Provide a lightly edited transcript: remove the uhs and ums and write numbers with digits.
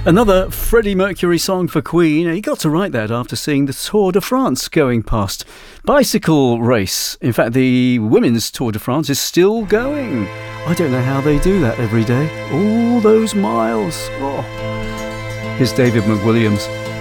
Another Freddie Mercury song for Queen. He got to write that after seeing the Tour de France going past. Bicycle race. In fact, the women's Tour de France is still going. I don't know how they do that every day. All those miles. Oh. Here's David McWilliams.